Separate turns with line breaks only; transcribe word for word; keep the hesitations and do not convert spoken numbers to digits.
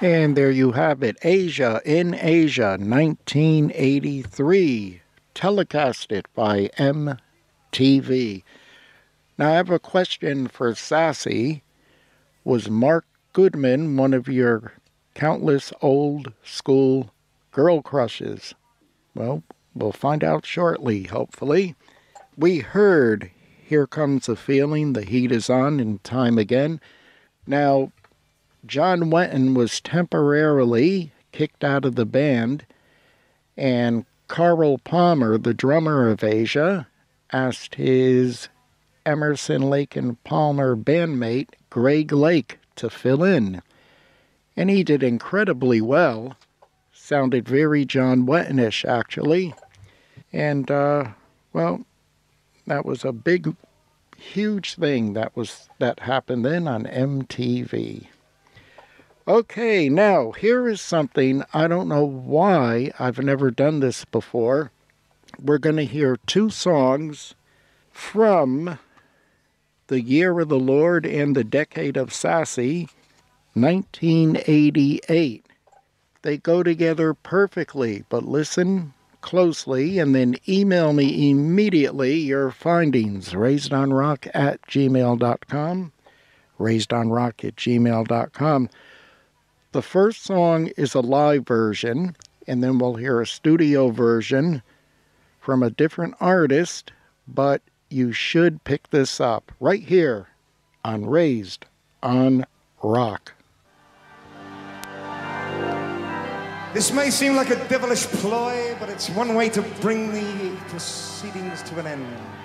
And there you have it, Asia in Asia, nineteen eighty-three, telecasted by M T V. Now, I have a question for Sassy. Was Mark Goodman one of your countless old school girl crushes? Well, we'll find out shortly, hopefully. We heard Here Comes the Feeling, The Heat Is On, and Time Again. Now, John Wetton was temporarily kicked out of the band, and Carl Palmer, the drummer of Asia, asked his Emerson, Lake and Palmer bandmate, Greg Lake, to fill in. And he did incredibly well. Sounded very John Wetton-ish, actually. And, uh, well, that was a big, huge thing that was that happened then on M T V. Okay, now, here is something, I don't know why I've never done this before. We're going to hear two songs from the Year of the Lord and the Decade of Sassy, nineteen eighty-eight. They go together perfectly, but listen closely and then email me immediately your findings. raisedonrock at gmail dot com. raisedonrock at gmail dot com. The first song is a live version, and then we'll hear a studio version from a different artist, but you should pick this up right here on Raised on Rock.
This may seem like a devilish ploy, but it's one way to bring the proceedings to an end.